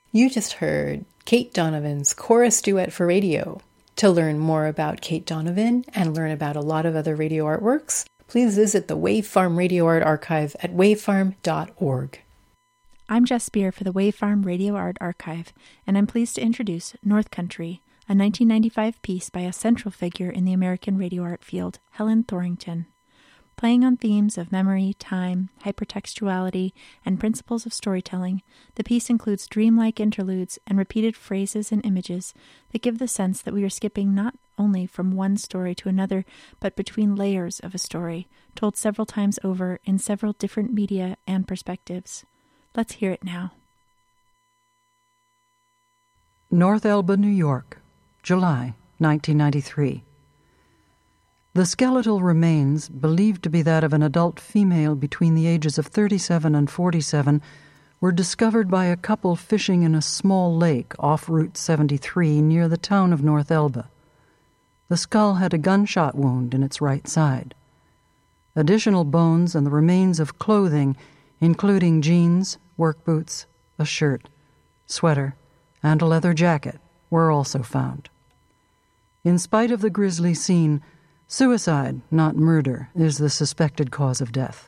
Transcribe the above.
You just heard Kate Donovan's Chorus Duet for Radio. To learn more about Kate Donovan and learn about a lot of other radio artworks, please visit the Wave Farm Radio Art Archive at wavefarm.org. I'm Jess Spear for the Wave Farm Radio Art Archive, and I'm pleased to introduce North Country, a 1995 piece by a central figure in the American radio art field, Helen Thorington. Playing on themes of memory, time, hypertextuality, and principles of storytelling, the piece includes dreamlike interludes and repeated phrases and images that give the sense that we are skipping not only from one story to another, but between layers of a story, told several times over in several different media and perspectives. Let's hear it now. North Elba, New York, July 1993. The skeletal remains, believed to be that of an adult female between the ages of 37 and 47, were discovered by a couple fishing in a small lake off Route 73 near the town of North Elba. The skull had a gunshot wound in its right side. Additional bones and the remains of clothing, including jeans, work boots, a shirt, sweater, and a leather jacket, were also found. In spite of the grisly scene, suicide, not murder, is the suspected cause of death.